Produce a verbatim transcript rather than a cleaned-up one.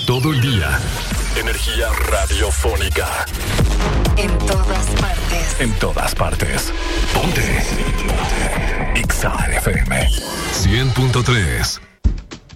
todo el día. Energía radiofónica. En todas partes. En todas partes. Ponte. Ponte. Exa F M. cien punto tres.